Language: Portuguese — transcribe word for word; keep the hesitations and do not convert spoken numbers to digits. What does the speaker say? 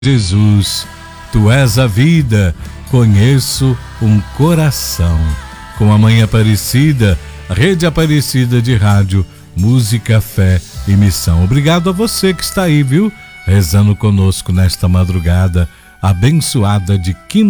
Jesus, Tu és a vida, conheço um coração. Com a Mãe Aparecida, Rede Aparecida de Rádio, Música, Fé e Missão. Obrigado a você que está aí, viu? Rezando conosco nesta madrugada abençoada de quinta.